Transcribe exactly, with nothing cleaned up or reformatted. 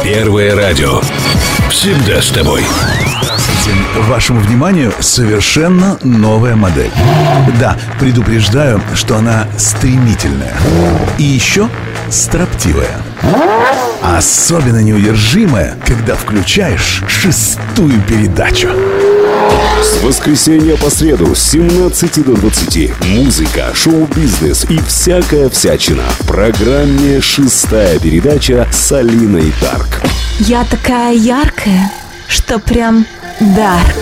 Первое радио. Всегда с тобой. Здравствуйте. Вашему вниманию совершенно новая модель. Да, предупреждаю, что она стремительная. И еще строптивая. Особенно неудержимая, когда включаешь шестую передачу. С воскресенья по среду с семнадцати до двадцати музыка, шоу-бизнес и всякая всячина в программе «Шестая передача» с Алиной Дарк. Я такая яркая, что прям дарк.